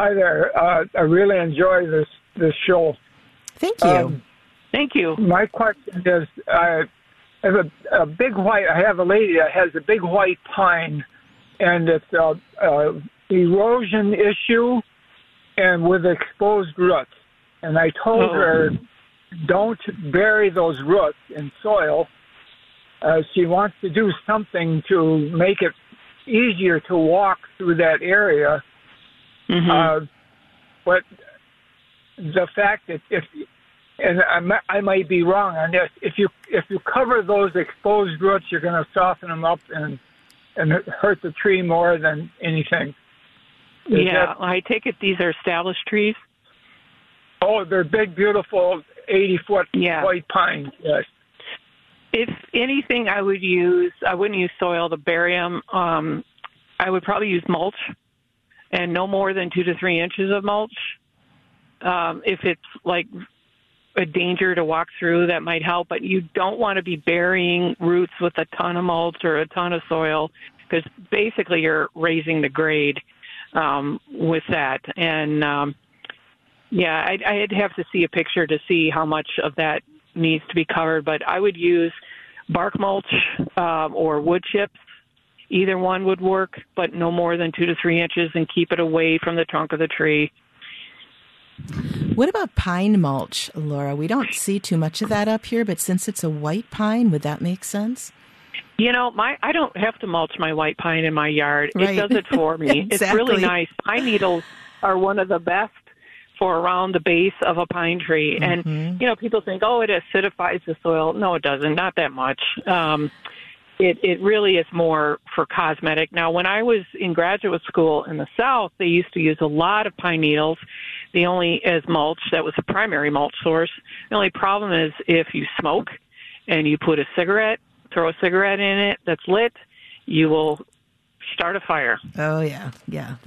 Hi there. I really enjoy this show. Thank you. Thank you. My question is, I have a big white. I have a lady that has a big white pine, and it's a erosion issue, and with exposed roots. And I told her, don't bury those roots in soil. She wants to do something to make it easier to walk through that area. Mm-hmm. But the fact that I might be wrong on this, if you cover those exposed roots, you're going to soften them up and hurt the tree more than anything. I take it these are established trees? Oh, they're big, beautiful 80-foot white pines, yes. If anything, I wouldn't use soil to bury them. I would probably use mulch, and no more than 2 to 3 inches of mulch. If it's like a danger to walk through, that might help, but you don't want to be burying roots with a ton of mulch or a ton of soil, because basically you're raising the grade with that. And I'd have to see a picture to see how much of that needs to be covered, but I would use bark mulch or wood chips. Either one would work, but no more than 2 to 3 inches, and keep it away from the trunk of the tree. What about pine mulch, Laura? We don't see too much of that up here, but since it's a white pine, would that make sense? I don't have to mulch my white pine in my yard. Right. It does it for me. Exactly. It's really nice. Pine needles are one of the best for around the base of a pine tree. And, people think, it acidifies the soil. No, it doesn't. Not that much. It really is more for cosmetic. Now, when I was in graduate school in the South, they used to use a lot of pine needles. As mulch, that was the primary mulch source. The only problem is if you smoke and you throw a cigarette in it that's lit, you will start a fire. Oh, yeah. Yeah,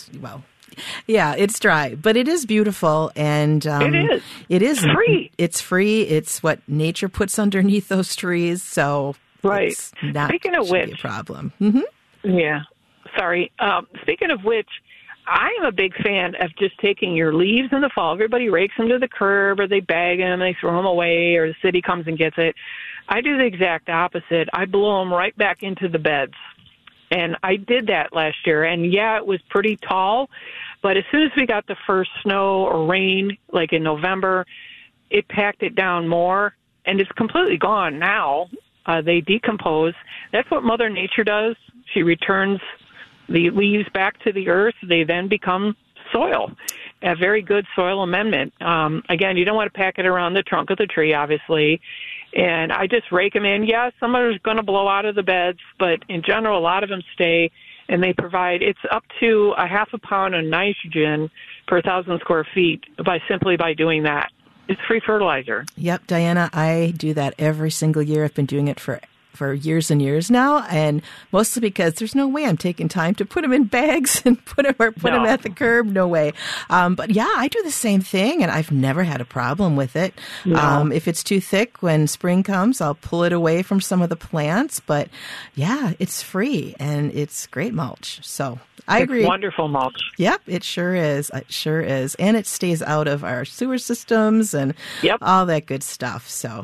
it's dry, but it is beautiful, and it is free. It's free. It's what nature puts underneath those trees, so right. It's not Speaking of which, a problem. Mm-hmm. Yeah, sorry. Speaking of which, I am a big fan of just taking your leaves in the fall. Everybody rakes them to the curb, or they bag them, they throw them away, or the city comes and gets it. I do the exact opposite. I blow them right back into the beds. And I did that last year. And, it was pretty tall. But as soon as we got the first snow or rain, like in November, it packed it down more. And it's completely gone now. They decompose. That's what Mother Nature does. She returns the leaves back to the earth. They then become soil, a very good soil amendment. Again, you don't want to pack it around the trunk of the tree, obviously. And I just rake them in. Yeah, some are going to blow out of the beds, but in general, a lot of them stay, and they provide, it's up to a half a pound of nitrogen per 1,000 square feet simply by doing that. It's free fertilizer. Yep, Diana, I do that every single year. I've been doing it for years and years now, and mostly because there's no way I'm taking time to put them in bags and put them at the curb. No way. But I do the same thing, and I've never had a problem with it. No. If it's too thick when spring comes, I'll pull it away from some of the plants. But it's free and it's great mulch. So I agree. It's wonderful mulch. Yep, it sure is. It sure is, and it stays out of our sewer systems and all that good stuff. So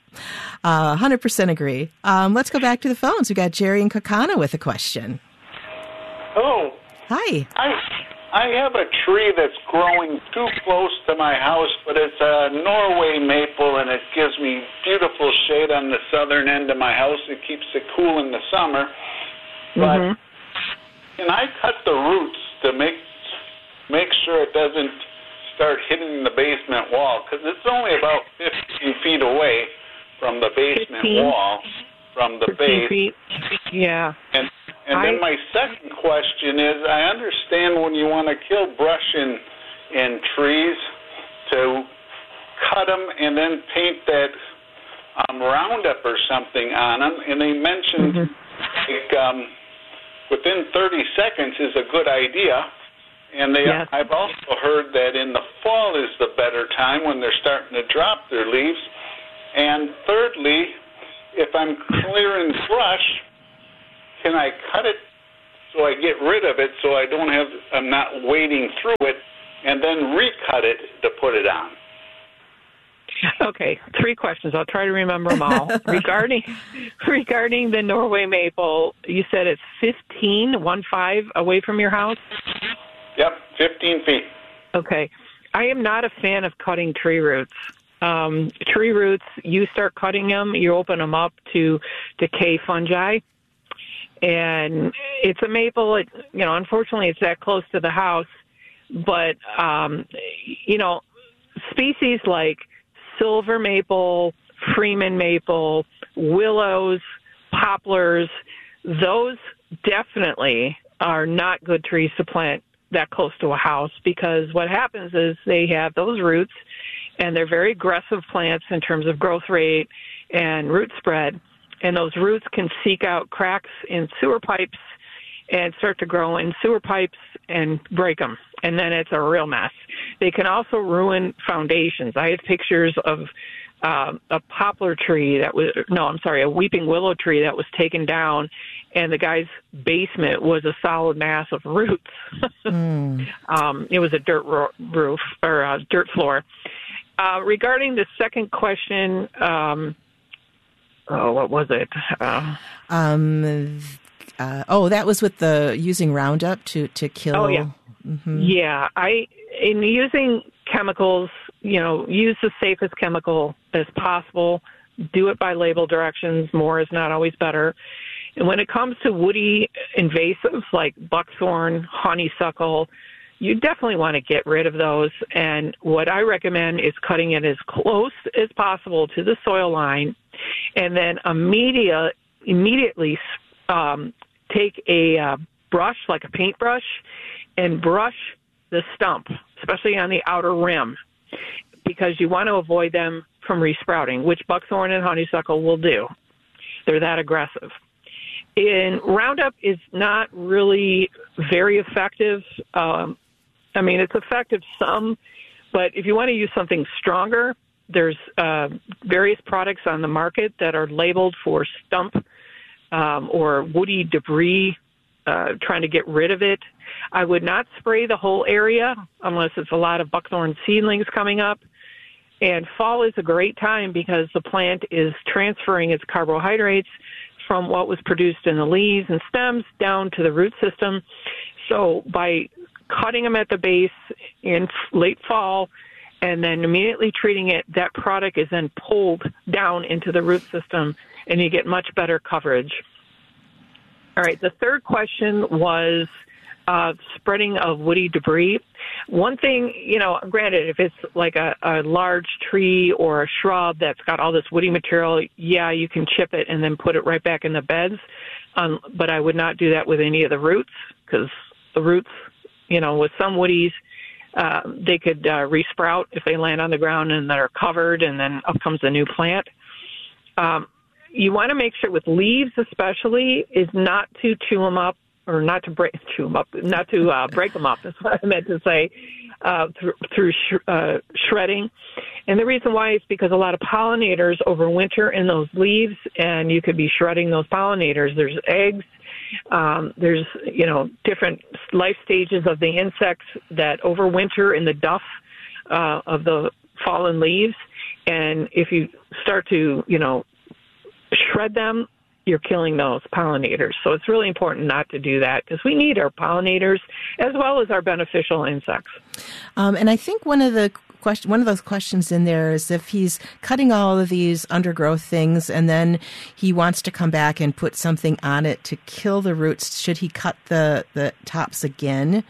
100% agree. Let's go back to the phones. We got Jerry and Kakana with a question. Hello. Hi. I have a tree that's growing too close to my house, but it's a Norway maple, and it gives me beautiful shade on the southern end of my house. It keeps it cool in the summer. But can I cut the roots to make sure it doesn't start hitting the basement wall? Because it's only about 15 feet away from the basement 15? wall, from the base. Feet. Yeah. And then my second question is, I understand when you want to kill brush in trees to cut them and then paint that Roundup or something on them, and they mentioned within 30 seconds is a good idea. And I've also heard that in the fall is the better time when they're starting to drop their leaves. And thirdly, if I'm clearing brush, can I cut it so I get rid of it so I'm not wading through it, and then recut it to put it on. Okay, 3 questions. I'll try to remember them all. Regarding the Norway maple, you said it's 15 away from your house? Yep, 15 feet. Okay. I am not a fan of cutting tree roots. Tree roots, you start cutting them, you open them up to decay fungi. And it's a maple, unfortunately it's that close to the house. But, species like silver maple, Freeman maple, willows, poplars, those definitely are not good trees to plant that close to a house, because what happens is they have those roots, and they're very aggressive plants in terms of growth rate and root spread, and those roots can seek out cracks in sewer pipes and start to grow in sewer pipes and break them, and then it's a real mess. They can also ruin foundations. I have pictures of a poplar tree a weeping willow tree that was taken down, and the guy's basement was a solid mass of roots. It was a dirt roof or a dirt floor. Regarding the second question, what was it? That was with the using Roundup to kill. Oh, yeah. Mm-hmm. Yeah. In using chemicals, use the safest chemical as possible. Do it by label directions. More is not always better. And when it comes to woody invasives like buckthorn, honeysuckle, you definitely want to get rid of those. And what I recommend is cutting it as close as possible to the soil line, and then immediately take a brush, like a paintbrush, and brush the stump, especially on the outer rim, because you want to avoid them from resprouting, which buckthorn and honeysuckle will do. They're that aggressive. And Roundup is not really very effective. It's effective some, but if you want to use something stronger, there's various products on the market that are labeled for stump or woody debris, trying to get rid of it. I would not spray the whole area unless it's a lot of buckthorn seedlings coming up. And fall is a great time because the plant is transferring its carbohydrates from what was produced in the leaves and stems down to the root system. So by cutting them at the base in late fall and then immediately treating it, that product is then pulled down into the root system, and you get much better coverage. All right, the third question was spreading of woody debris. One thing, granted, if it's like a large tree or a shrub that's got all this woody material, yeah, you can chip it and then put it right back in the beds. But I would not do that with any of the roots, because the roots, with some woodies, they could resprout if they land on the ground and they're covered, and then up comes a new plant. You want to make sure with leaves especially is not to chew them up, or not to break them up. That's what I meant to say, through shredding. And the reason why is because a lot of pollinators overwinter in those leaves, and you could be shredding those pollinators. There's eggs. There's, different life stages of the insects that overwinter in the duff of the fallen leaves. And if you start to, shred them, you're killing those pollinators. So it's really important not to do that, because we need our pollinators as well as our beneficial insects. And I think one of those questions in there is if he's cutting all of these undergrowth things and then he wants to come back and put something on it to kill the roots, should he cut the tops again?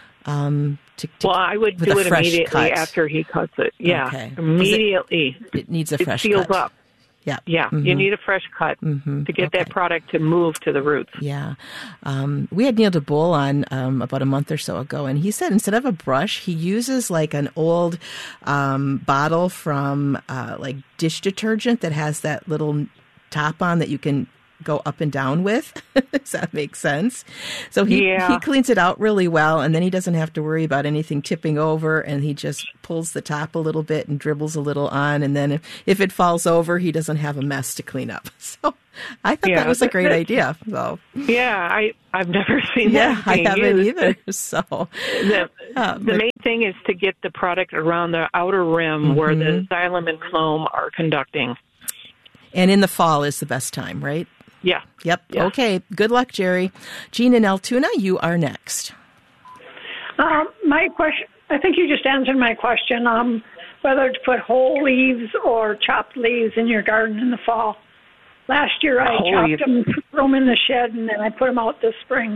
I would do it immediately after he cuts it. Yeah, okay. Immediately. It needs a fresh cut. It seals up. Yeah. Yeah. Mm-hmm. You need a fresh cut to get that product to move to the roots. Yeah. We had Neil DeBull on about a month or so ago, and he said instead of a brush, he uses like an old bottle from like dish detergent that has that little top on that you can go up and down with. Does that make sense? So he cleans it out really well, and then he doesn't have to worry about anything tipping over, and he just pulls the top a little bit and dribbles a little on, and then if it falls over, he doesn't have a mess to clean up. So I thought that was a great idea. So. Yeah, I've never seen that. I haven't used. either. So the main thing is to get the product around the outer rim where the xylem and phloem are conducting. And in the fall is the best time, right? Yeah. Yep. Yeah. Okay. Good luck, Jerry. Jean in Altoona, you are next. My question, I think you just answered my question, whether to put whole leaves or chopped leaves in your garden in the fall. Last year I chopped them, threw them in the shed, and then I put them out this spring.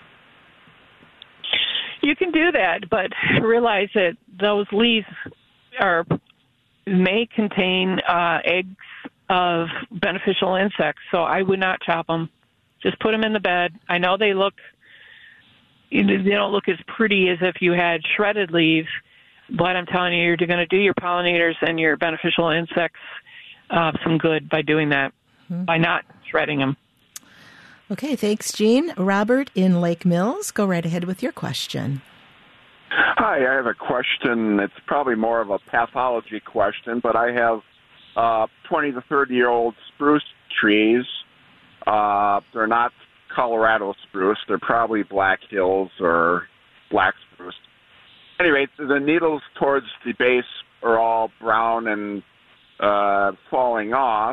You can do that, but realize that those leaves may contain eggs of beneficial insects, so I would not chop them. Just put them in the bed. I know they don't look as pretty as if you had shredded leaves, but I'm telling you, you're going to do your pollinators and your beneficial insects some good by doing that, by not shredding them. Okay, thanks, Jean. Robert in Lake Mills, go right ahead with your question. Hi, I have a question. It's probably more of a pathology question, but I have 20 to 30-year-old spruce trees. They're not Colorado spruce. They're probably Black Hills or black spruce. Anyway, the needles towards the base are all brown and falling off,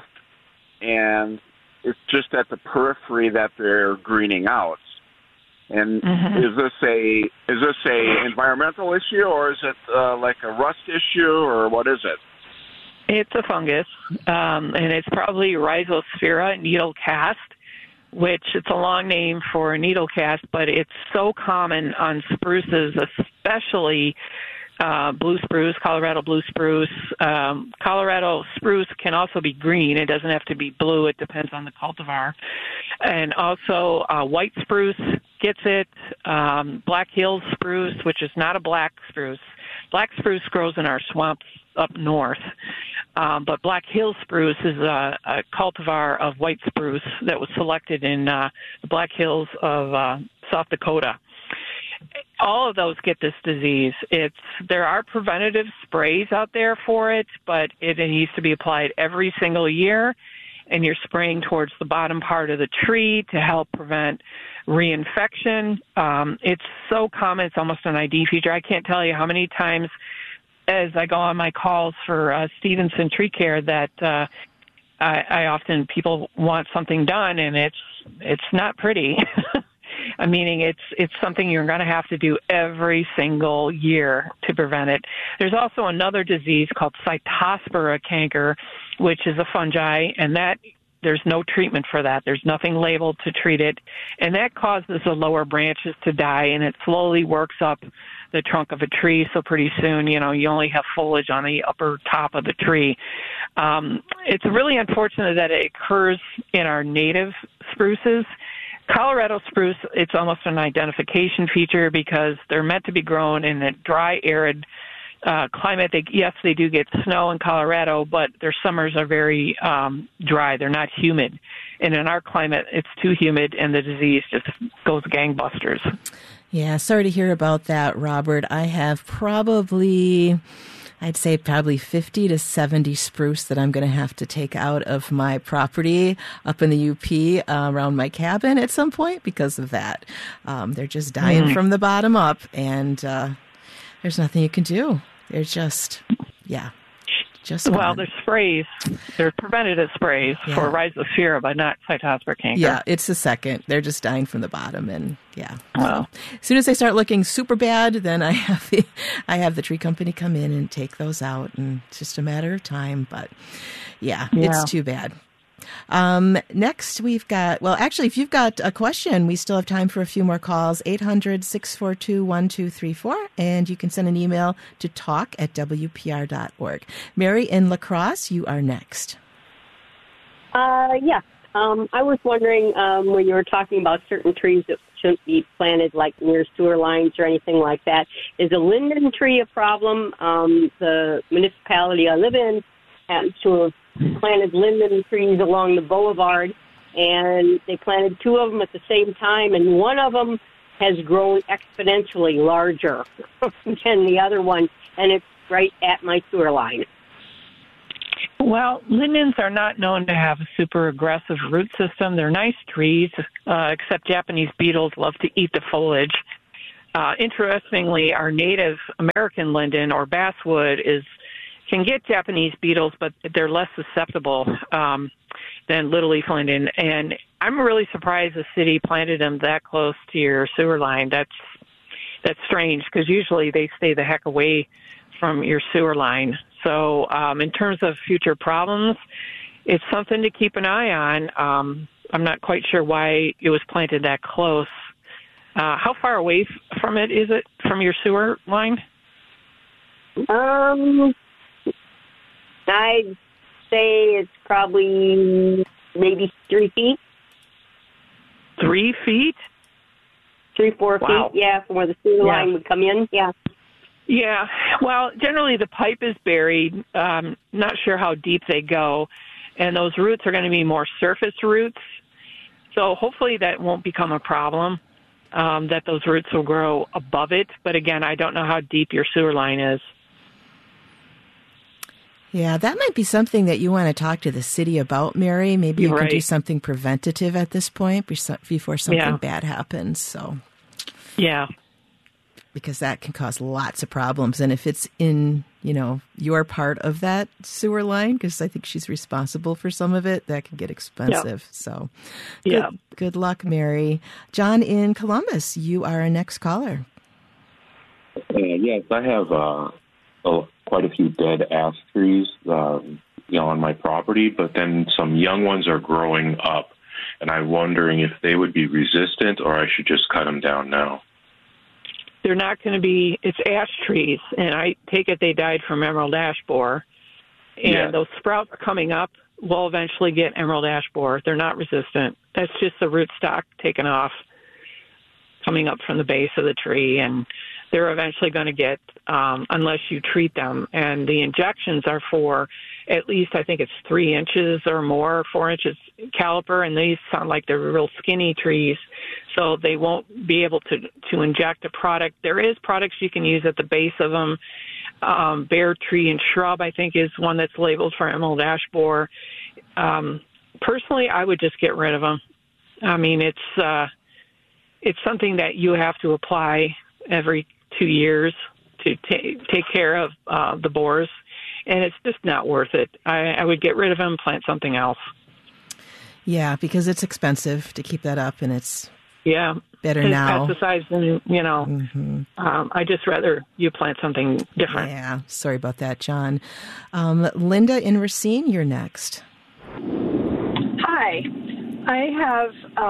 and it's just at the periphery that they're greening out. And is this a environmental issue, or is it like a rust issue, or what is it? It's a fungus, and it's probably Rhizosphaera needle cast, which it's a long name for needle cast, but it's so common on spruces, especially blue spruce, Colorado blue spruce. Colorado spruce can also be green. It doesn't have to be blue. It depends on the cultivar. And also white spruce gets it. Black Hills spruce, which is not a black spruce. Black spruce grows in our swamps up north. But Black Hills spruce is a cultivar of white spruce that was selected in the Black Hills of South Dakota. All of those get this disease. There are preventative sprays out there for it, but it needs to be applied every single year, and you're spraying towards the bottom part of the tree to help prevent reinfection. It's so common, it's almost an ID feature. I can't tell you how many times as I go on my calls for Stevenson Tree Care that I often, people want something done, and it's not pretty. Meaning it's something you're going to have to do every single year to prevent it. There's also another disease called Cytospora canker, which is a fungi, and that there's no treatment for that. There's nothing labeled to treat it, and that causes the lower branches to die, and it slowly works up the trunk of a tree, so pretty soon, you only have foliage on the upper top of the tree. It's really unfortunate that it occurs in our native spruces. Colorado spruce, it's almost an identification feature because they're meant to be grown in a dry, arid climate. They do get snow in Colorado, but their summers are very dry. They're not humid. And in our climate, it's too humid, and the disease just goes gangbusters. Yeah, sorry to hear about that, Robert. I have probably 50 to 70 spruce that I'm going to have to take out of my property up in the UP around my cabin at some point because of that. They're just dying from the bottom up, and there's nothing you can do. They're just there's sprays. There's preventative sprays for Rhizosphaera, but not Cytospora canker. Yeah, it's the second. They're just dying from the bottom, and So, as soon as they start looking super bad, then I have the tree company come in and take those out, and it's just a matter of time. But it's too bad. Next, we've got, if you've got a question, we still have time for a few more calls, 800-642-1234, and you can send an email to talk@wpr.org. Mary in La Crosse, you are next. I was wondering when you were talking about certain trees that shouldn't be planted like near sewer lines or anything like that. Is a linden tree a problem? The municipality I live in happens to have planted linden trees along the boulevard, and they planted two of them at the same time, and one of them has grown exponentially larger than the other one, and it's right at my sewer line. Well, lindens are not known to have a super aggressive root system. They're nice trees, except Japanese beetles love to eat the foliage. Interestingly, our native American linden or basswood can get Japanese beetles, but they're less susceptible than little leaf linden. And I'm really surprised the city planted them that close to your sewer line. That's strange because usually they stay the heck away from your sewer line. So in terms of future problems, it's something to keep an eye on. I'm not quite sure why it was planted that close. How far away from it is it from your sewer line? I'd say it's probably maybe 3 feet. 3 feet? 3-4 Wow. feet, yeah, from where the sewer line would come in, yeah. Yeah, well, generally the pipe is buried. Not sure how deep they go, and those roots are going to be more surface roots. So hopefully that won't become a problem, that those roots will grow above it. But again, I don't know how deep your sewer line is. Yeah, that might be something that you want to talk to the city about, Mary. Maybe you can do something preventative at this point before something bad happens. So, yeah. Because that can cause lots of problems. And if it's in, your part of that sewer line, because I think she's responsible for some of it, that can get expensive. Yeah. So good luck, Mary. John in Columbus, you are our next caller. Yes, I have quite a few dead ash trees, on my property, but then some young ones are growing up. And I'm wondering if they would be resistant or I should just cut them down now. They're not going to be, it's ash trees, and I take it they died from emerald ash borer. And those sprouts coming up will eventually get emerald ash borer. They're not resistant. That's just the rootstock taken off, coming up from the base of the tree, and they're eventually going to get, unless you treat them. And the injections are for at least, I think it's 3 inches or more, 4 inches caliper, and these sound like they're real skinny trees, so they won't be able to inject a product. There is products you can use at the base of them. Bare Tree and Shrub, I think, is one that's labeled for emerald ash borer. Personally, I would just get rid of them. I mean, it's something that you have to apply every 2 years to take care of the borers, and it's just not worth it. I would get rid of them, plant something else. Yeah, because it's expensive to keep that up, and it's better and now. Pesticides, and I just rather you plant something different. Yeah, sorry about that, John. Linda in Racine, you're next. Hi, I have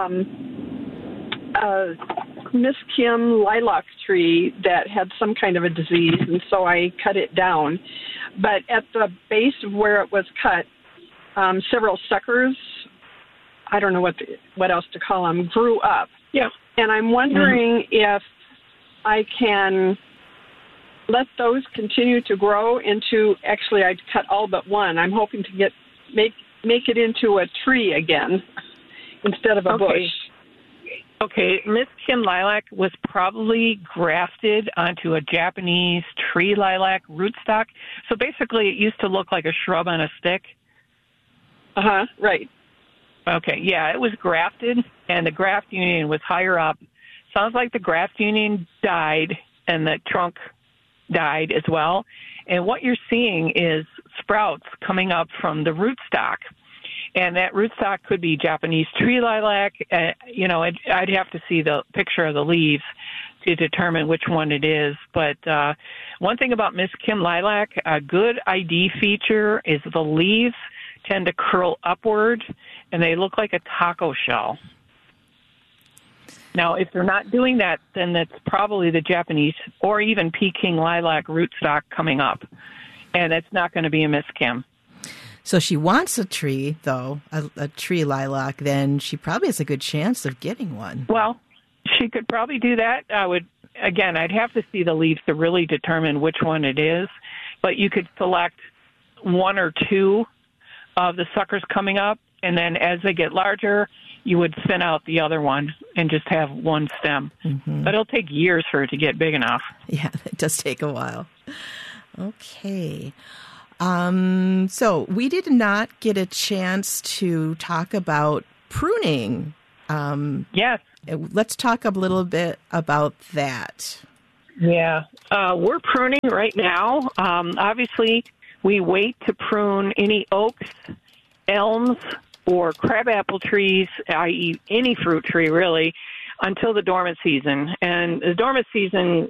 a Miss Kim lilac tree that had some kind of a disease, and so I cut it down. But at the base of where it was cut, several suckers, I don't know what else to call them, grew up. Yeah. And I'm wondering if I can let those continue to grow into, actually I'd cut all but one. I'm hoping to make it into a tree again instead of a bush. Okay, Miss Kim lilac was probably grafted onto a Japanese tree lilac rootstock. So basically it used to look like a shrub on a stick. Right. Okay, yeah, it was grafted, and the graft union was higher up. Sounds like the graft union died, and the trunk died as well. And what you're seeing is sprouts coming up from the rootstock. And that rootstock could be Japanese tree lilac. I'd have to see the picture of the leaves to determine which one it is. But one thing about Miss Kim lilac, a good ID feature is the leaves tend to curl upward, and they look like a taco shell. Now, if they're not doing that, then that's probably the Japanese or even Peking lilac rootstock coming up, and it's not going to be a Miss Kim. So she wants a tree, though, a tree lilac, then she probably has a good chance of getting one. Well, she could probably do that. I'd have to see the leaves to really determine which one it is, but you could select 1 or 2 of the suckers coming up, and then as they get larger, you would thin out the other one and just have one stem. Mm-hmm. But it'll take years for it to get big enough. Yeah, it does take a while. Okay. So we did not get a chance to talk about pruning. Yes. Let's talk a little bit about that. Yeah. We're pruning right now. Obviously, we wait to prune any oaks, elms, or crabapple trees, i.e. any fruit tree, really, until the dormant season. And the dormant season,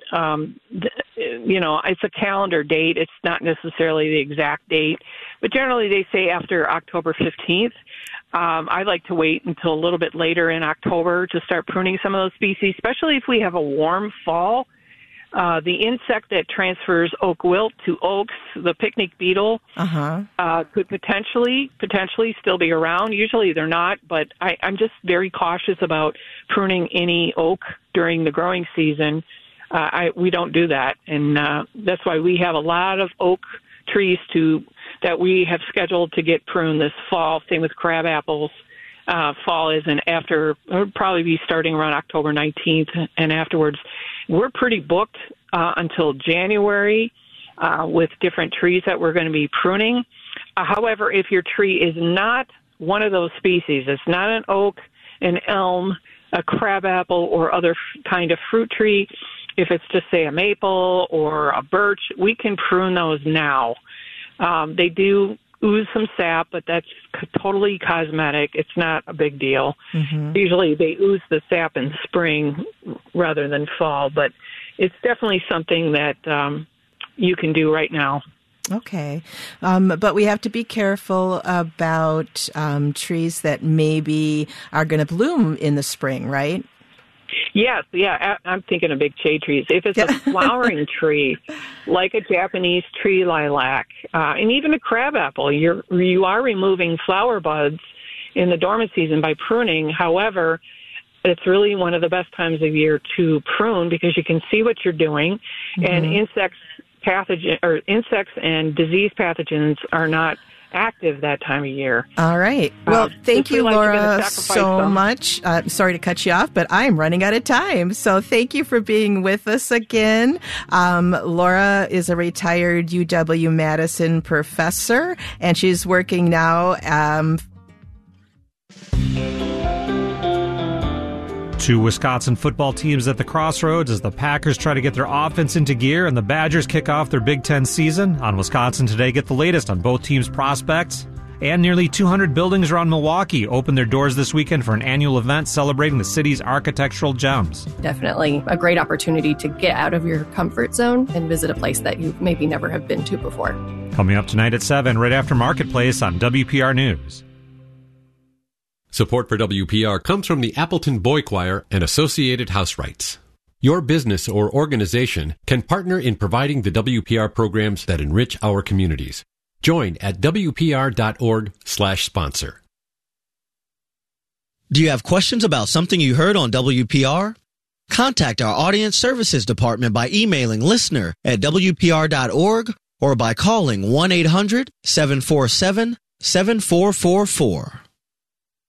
it's a calendar date. It's not necessarily the exact date. But generally, they say after October 15th. I like to wait until a little bit later in October to start pruning some of those species, especially if we have a warm fall. The insect that transfers oak wilt to oaks, the picnic beetle, could potentially still be around. Usually they're not, but I'm just very cautious about pruning any oak during the growing season. We don't do that, and that's why we have a lot of oak trees that we have scheduled to get pruned this fall. Same with crab apples. Fall isn't after, it'll probably be starting around October 19th and afterwards. We're pretty booked until January with different trees that we're going to be pruning. However, if your tree is not one of those species, it's not an oak, an elm, a crabapple, or other kind of fruit tree, if it's just, say, a maple or a birch, we can prune those now. They do ooze some sap, but that's totally cosmetic. It's not a big deal. Mm-hmm. Usually they ooze the sap in spring rather than fall, but it's definitely something that you can do right now. Okay. But we have to be careful about trees that maybe are going to bloom in the spring, right? Yes, yeah, I'm thinking of big shade trees. If it's a flowering tree, like a Japanese tree lilac, and even a crabapple, you are removing flower buds in the dormant season by pruning. However, it's really one of the best times of year to prune because you can see what you're doing, and insects and disease pathogens are not active that time of year. All right. Well, thank you, Laura, so much. Sorry to cut you off, but I'm running out of time. So thank you for being with us again. Laura is a retired UW-Madison professor, and she's working now Two Wisconsin football teams at the crossroads as the Packers try to get their offense into gear and the Badgers kick off their Big Ten season. On Wisconsin Today, get the latest on both teams' prospects. And nearly 200 buildings around Milwaukee open their doors this weekend for an annual event celebrating the city's architectural gems. Definitely a great opportunity to get out of your comfort zone and visit a place that you maybe never have been to before. Coming up tonight at 7, right after Marketplace on WPR News. Support for WPR comes from the Appleton Boy Choir and Associated House Rights. Your business or organization can partner in providing the WPR programs that enrich our communities. Join at WPR.org/sponsor. Do you have questions about something you heard on WPR? Contact our Audience Services Department by emailing listener@WPR.org or by calling 1-800-747-7444.